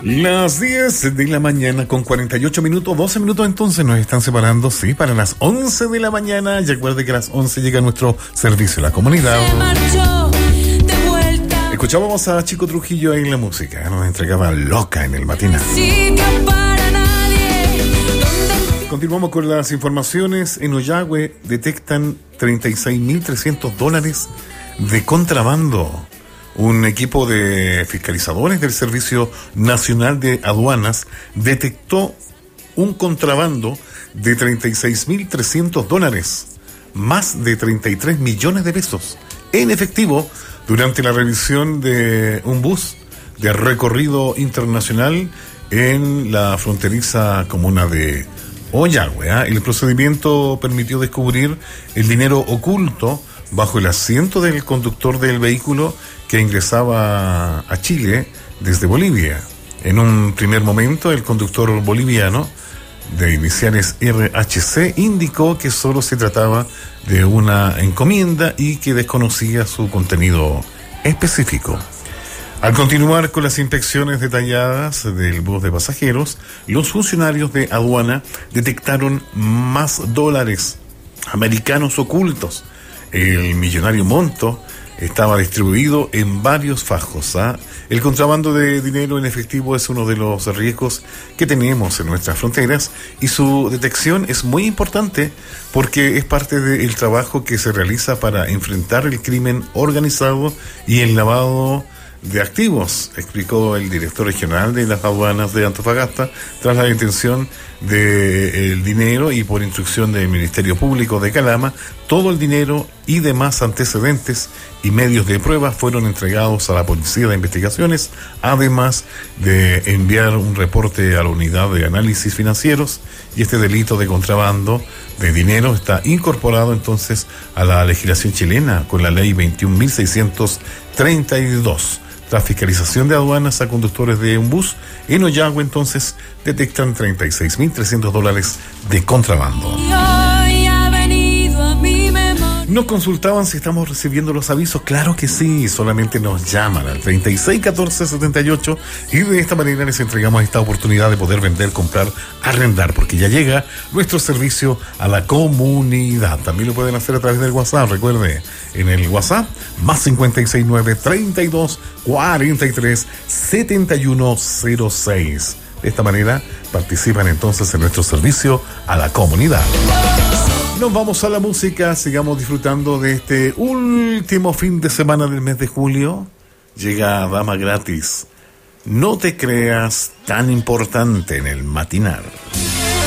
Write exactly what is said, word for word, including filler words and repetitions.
Las diez de la mañana con cuarenta y ocho minutos, doce minutos entonces nos están separando, sí, para las once de la mañana. Y acuerde que a las once llega nuestro servicio a la comunidad. Escuchábamos a Chico Trujillo ahí en la música, nos entregaba Loca en el matinal. Continuamos con las informaciones. En Ollagüe detectan treinta y seis mil trescientos dólares de contrabando. Un equipo de fiscalizadores del Servicio Nacional de Aduanas detectó un contrabando de treinta y seis mil trescientos dólares, más de treinta y tres millones de pesos, en efectivo, durante la revisión de un bus de recorrido internacional en la fronteriza comuna de Ollagüe. ¿eh? El procedimiento permitió descubrir el dinero oculto bajo el asiento del conductor del vehículo que ingresaba a Chile desde Bolivia. En un primer momento, el conductor boliviano de iniciales R H C indicó que solo se trataba de una encomienda y que desconocía su contenido específico. Al continuar con las inspecciones detalladas del bus de pasajeros, los funcionarios de aduana detectaron más dólares americanos ocultos. El millonario monto estaba distribuido en varios fajos. ¿ah? El contrabando de dinero en efectivo es uno de los riesgos que tenemos en nuestras fronteras y su detección es muy importante porque es parte del trabajo que se realiza para enfrentar el crimen organizado y el lavado de activos, explicó el director regional de las aduanas de Antofagasta tras la detención del dinero y por instrucción del Ministerio Público de Calama. Todo el dinero y demás antecedentes y medios de prueba fueron entregados a la Policía de Investigaciones, además de enviar un reporte a la Unidad de Análisis Financieros, y este delito de contrabando de dinero está incorporado entonces a la legislación chilena con la ley veintiún mil seiscientos treinta y dos. Tras fiscalización de aduanas a conductores de un bus en Ollagüe, entonces detectan treinta y seis mil trescientos dólares de contrabando. Nos consultaban si estamos recibiendo los avisos. Claro que sí, solamente nos llaman al treinta y seis catorce setenta y ocho y de esta manera les entregamos esta oportunidad de poder vender, comprar, arrendar, porque ya llega nuestro servicio a la comunidad. También lo pueden hacer a través del WhatsApp, recuerde, en el WhatsApp, más cincuenta y seis nueve treinta y dos cuarenta y tres setenta y uno cero seis. De esta manera participan entonces en nuestro servicio a la comunidad. Nos vamos a la música, sigamos disfrutando de este último fin de semana del mes de julio. Llega Dama Gratis. No te creas tan importante en el matinal.